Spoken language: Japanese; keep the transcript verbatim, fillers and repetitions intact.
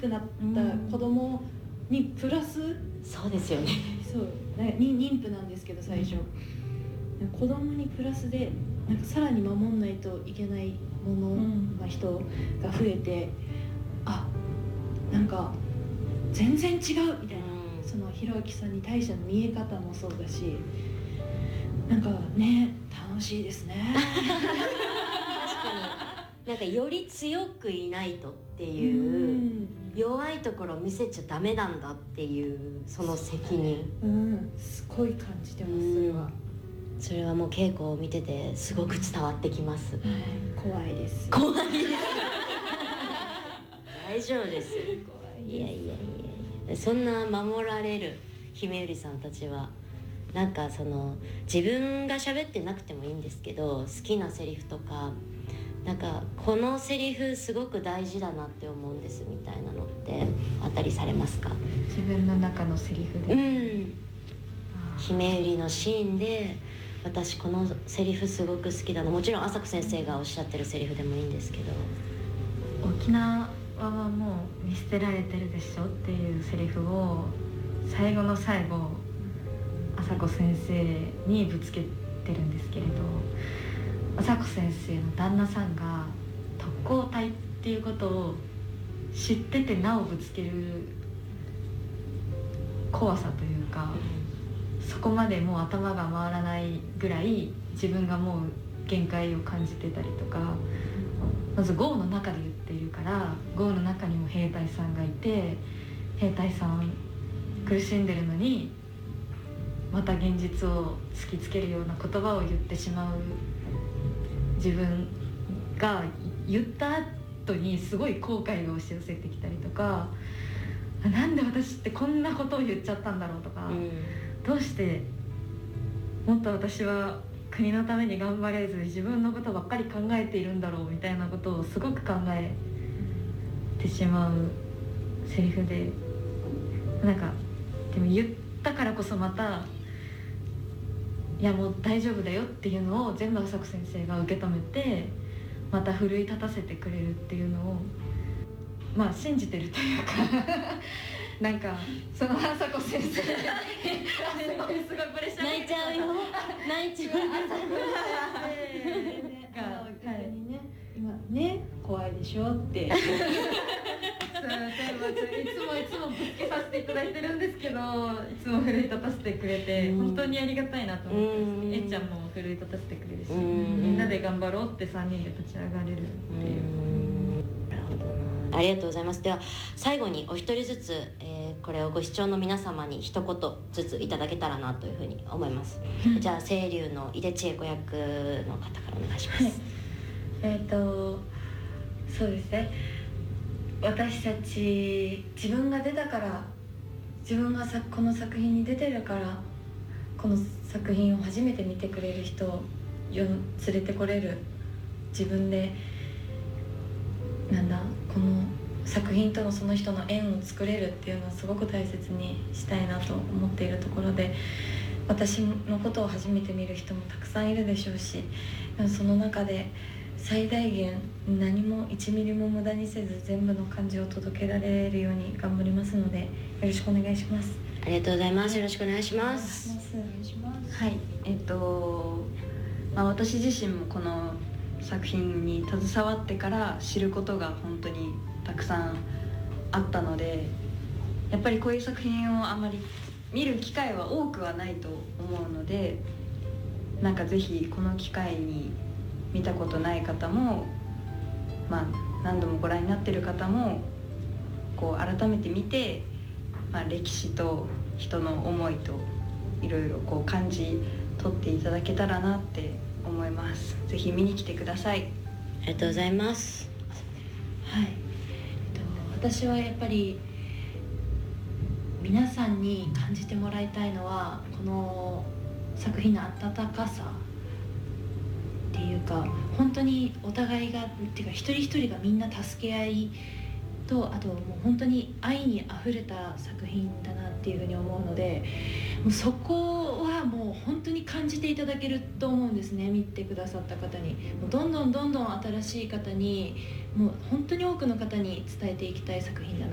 くなった子供にプラス、 そうですよね。 そうに妊婦なんですけど最初、うん、子供にプラスでなんかさらに守んないといけないもの、うんまあ、人が増えて、あなんか全然違うみたいな、うん、そのひろあきさんに対しての見え方もそうだし、なんかね楽しいですね。 確かになんかより強くいないとっていう、うん、弱いところを見せちゃダメなんだっていうその責任、 うん、すごい感じてます。それはそれはもう稽古を見ててすごく伝わってきます、うん、 怖いです怖いです大丈夫です怖いです。 いやいやいや、そんな守られる姫ゆりさんたちはなんかその自分が喋ってなくてもいいんですけど、好きなセリフとかなんかこのセリフすごく大事だなって思うんですみたいなのってあったりされますか？ 自分の中のセリフで、うん、 姫ゆりのシーンで私このセリフすごく好きだな、もちろん朝子先生がおっしゃってるセリフでもいいんですけど、 沖縄はもう見捨てられてるでしょっていうセリフを最後の最後朝子先生にぶつけてるんですけれど、朝子先生の旦那さんが特攻隊っていうことを知っててなおぶつける怖さというか、そこまでもう頭が回らないぐらい自分がもう限界を感じてたりとか、まず壕の中で言っているから壕の中にも兵隊さんがいて、兵隊さん苦しんでるのにまた現実を突きつけるような言葉を言ってしまう自分が言った後にすごい後悔が押し寄せてきたりとか、なんで私ってこんなことを言っちゃったんだろうとか、うん、どうしてもっと私は国のために頑張れず自分のことばっかり考えているんだろうみたいなことをすごく考えてしまうセリフで、なんかでも言ったからこそまたいやもう大丈夫だよっていうのを全部朝子先生が受け止めてまた奮い立たせてくれるっていうのをまあ信じてるというかなんかその朝子先生すごいプレッシャー泣いちゃうよ泣いちゃう朝子先生が逆にね今ね怖いでしょっていつもいつもぶつけさせていただいてるんですけど、いつも奮い立たせてくれて本当にありがたいなと思ってます。えっちゃんも奮い立たせてくれるし、みんなで頑張ろうってさんにんで立ち上がれるっていう。 なるほどな、ありがとうございます。では最後にお一人ずつ、えー、これをご視聴の皆様に一言ずついただけたらなというふうに思いますじゃあ清流の井出千恵子役の方からお願いします。はい、 えっ、ー、とそうですね、私たち自分が出たから自分がさこの作品に出てるからこの作品を初めて見てくれる人をよ連れてこれる、自分でなんだこの作品とのその人の縁を作れるっていうのをすごく大切にしたいなと思っているところで、私のことを初めて見る人もたくさんいるでしょうし、その中で最大限何もいちミリも無駄にせず全部の感情を届けられるように頑張りますのでよろしくお願いします。 ありがとうございます。よろしくお願いします。 お願いします。 はい、えっと、まあ、私自身もこの作品に携わってから知ることが本当にたくさんあったので、やっぱりこういう作品をあまり見る機会は多くはないと思うので、なんかぜひこの機会に見たことない方も、まあ、何度もご覧になってる方もこう改めて見て、まあ、歴史と人の思いといろいろこう感じ取っていただけたらなって思います。ぜひ見に来てください。 ありがとうございます。 はい、えっと、私はやっぱり皆さんに感じてもらいたいのはこの作品の温かさっていうか、本当にお互いがっていうか一人一人がみんな助け合いと、あともう本当に愛にあふれた作品だなっていうふうに思うので、もうそこはもう本当に感じていただけると思うんですね。見てくださった方にもうどんどんどんどん新しい方にもう本当に多くの方に伝えていきたい作品だな